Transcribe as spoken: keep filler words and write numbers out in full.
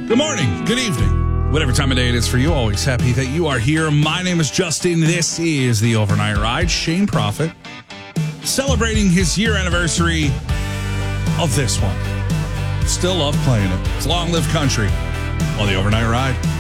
Good morning, good evening, whatever time of day it is for you. Always happy that you are here. My name is Justin. This is the Overnight Ride. Shane Prophet celebrating his year anniversary of this one. Still love playing it. It's Long Live Country on the Overnight Ride.